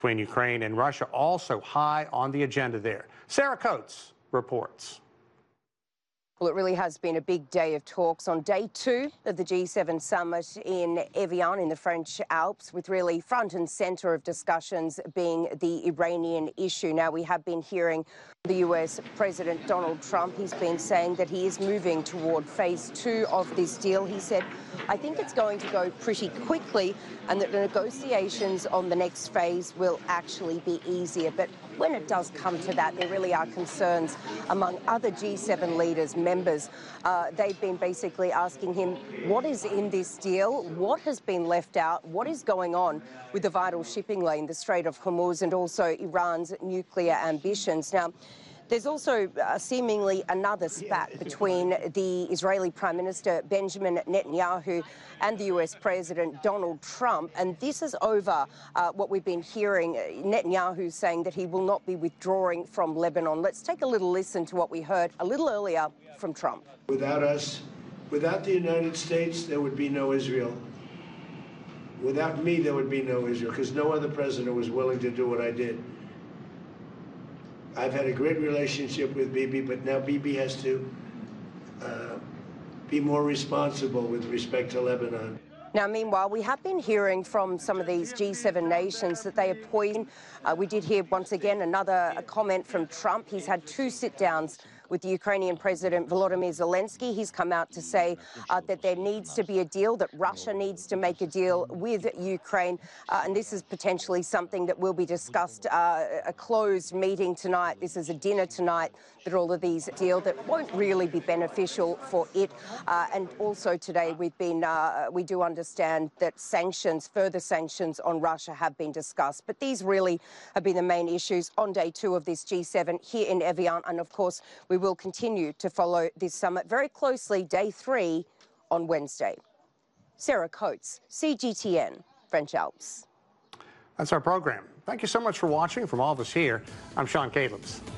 between Ukraine and Russia also high on the agenda there. Sarah Coates reports. Well, it really has been a big day of talks on day 2 of the G7 summit in Evian in the French Alps, with really front and centre of discussions being the Iranian issue. Now, we have been hearing the US President Donald Trump. He's been saying that he is moving toward phase 2 of this deal. He said, I think it's going to go pretty quickly and that the negotiations on the next phase will actually be easier. But when it does come to that, there really are concerns among other G7 leaders, members. They've been basically asking him, what is in this deal? What has been left out? What is going on with the vital shipping lane, the Strait of Hormuz, and also Iran's nuclear ambitions? Now, there's also seemingly another spat between the Israeli Prime Minister Benjamin Netanyahu and the US President Donald Trump, and this is over what we've been hearing, Netanyahu saying that he will not be withdrawing from Lebanon. Let's take a little listen to what we heard a little earlier from Trump. Without us, without the United States, there would be no Israel. Without me, there would be no Israel, because no other president was willing to do what I did. I've had a great relationship with Bibi, but now Bibi has to be more responsible with respect to Lebanon. Now, meanwhile, we have been hearing from some of these G7 nations that they are poised. We did hear once again another comment from Trump. He's had 2 sit-downs with the Ukrainian President Volodymyr Zelensky. He's come out to say that there needs to be a deal, that Russia needs to make a deal with Ukraine. And this is potentially something that will be discussed, a closed meeting tonight. This is a dinner tonight, that all of these deal that won't really be beneficial for it. And also today we do understand that sanctions, further sanctions on Russia have been discussed. But these really have been the main issues on day 2 of this G7 here in Evian. And of course, we will continue to follow this summit very closely, day 3 on Wednesday. Sarah Coates, CGTN, French Alps. That's our program. Thank you so much for watching. From all of us here, I'm Sean Calebs.